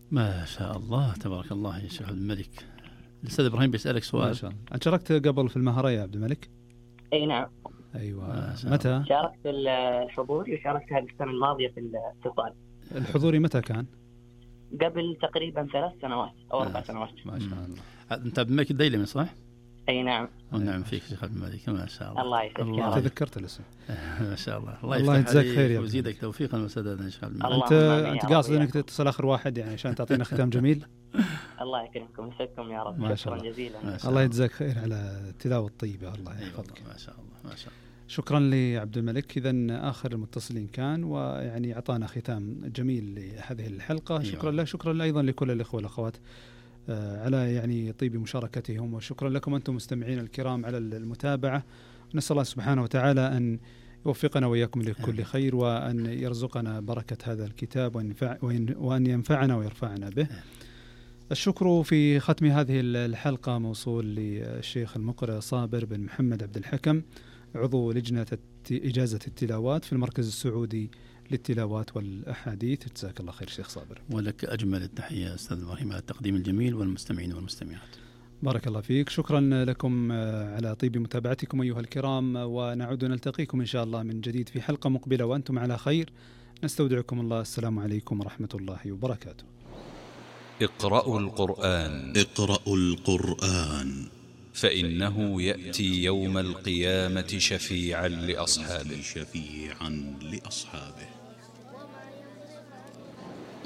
ما شاء الله تبارك الله يا شيخ عبد الملك. الأستاذ إبراهيم بيسألك سؤال. ما شاء الله. أنت شاركت قبل في المهرة يا عبد الملك؟ أي نعم. أيوة. متى؟ شاركت في الحضوري وشاركت هذه السنة الماضية في الاتصال. الحضوري متى كان؟ قبل تقريبا 3 سنوات أو 4 سنوات. ما شاء الله. أنت عبد الملك الديلمي صح؟ أي نعم. ونعم فيك شيخ عبد الملك. ما شاء الله. الله يسعدك. تذكرت الاسم. ما شاء الله. الله يجزاك خير يا ويزيدك توفيقا وسدادا إن شاء الله. أنت قاصد إنك تتصل آخر واحد يعني عشان تعطينا ختام جميل. الله يكرمكم ويسعدكم يا رب. شكرا جزيلا. الله يجزاك خير على التلاوة الطيبة. الله يحفظك. ما شاء الله ما شاء الله. شكرا لعبد الملك. إذن آخر المتصلين كان ويعني أعطانا ختام جميل لهذه الحلقة. شكرا له. شكرا أيضا لكل الإخوة والأخوات على يعني طيب مشاركتهم، وشكرا لكم أنتم مستمعين الكرام على المتابعة. نسأل الله سبحانه وتعالى أن يوفقنا وإياكم لكل خير، وأن يرزقنا بركة هذا الكتاب وأن ينفعنا ويرفعنا به. الشكر في ختم هذه الحلقة موصول للشيخ المقرئ صابر بن محمد عبد الحكم، عضو لجنة إجازة التلاوات في المركز السعودي للتلاوات والأحاديث. جزاك الله خير شيخ صابر. ولك أجمل التحية أستاذ إبراهيم على التقديم الجميل، والمستمعين والمستمعات بارك الله فيك. شكرا لكم على طيب متابعتكم أيها الكرام، ونعود نلتقيكم إن شاء الله من جديد في حلقة مقبلة وأنتم على خير. نستودعكم الله. السلام عليكم ورحمة الله وبركاته. اقرأوا القرآن. اقرأوا القرآن فإنه يأتي يوم القيامة شفيعا لأصحابه.